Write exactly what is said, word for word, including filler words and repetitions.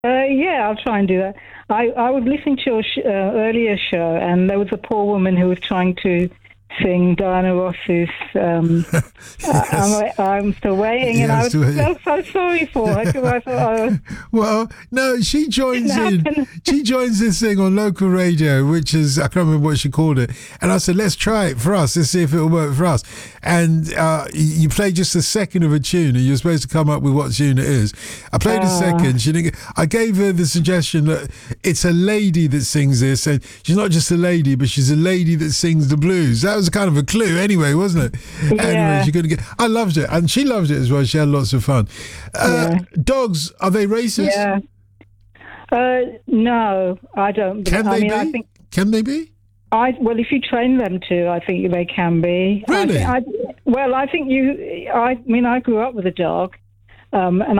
Uh, yeah, I'll try and do that. I, I was listening to your sh- uh, earlier show, and there was a poor woman who was trying to sing Diana Ross's um, Yes. I'm, I'm Still Waiting, and I Yes, was to- felt so sorry for her because I thought, oh, Well, no, she joins in. happen. She joins this thing on local radio, which is, I can't remember what she called it. And I said, let's try it for us. Let's see if it'll work for us. And uh, you play just a second of a tune, and you're supposed to come up with what tune it is. I played a Ah. second. She didn't. Get, I gave her the suggestion that it's a lady that sings this, and she's not just a lady, but she's a lady that sings the blues. That was kind of a clue, anyway, wasn't it? Yeah. Anyway, she couldn't get. I loved it, and she loved it as well. She had lots of fun. Uh, Yeah. Dogs, are they racist? Yeah. Uh, no, I don't. Can I they mean, be? I think Can they be? I well, if you train them to, I think they can be. Really? I, thi- I, well, I think you. I mean, I grew up with a dog, um, and